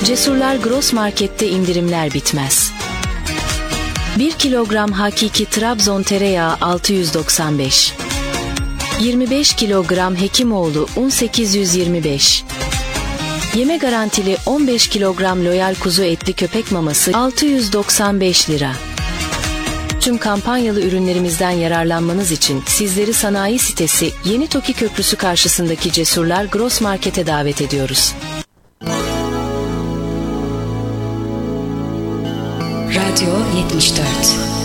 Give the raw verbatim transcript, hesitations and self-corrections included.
Cesurlar Gross Market'te indirimler bitmez. bir kilogram hakiki Trabzon tereyağı altı yüz doksan beş. yirmi beş kilogram Hekimoğlu un sekiz yüz yirmi beş. Yeme garantili on beş kilogram Loyal kuzu etli köpek maması altı yüz doksan beş lira. Tüm kampanyalı ürünlerimizden yararlanmanız için sizleri sanayi sitesi Yeni Toki Köprüsü karşısındaki Cesurlar Gross Market'e davet ediyoruz. Radyo yetmiş dört.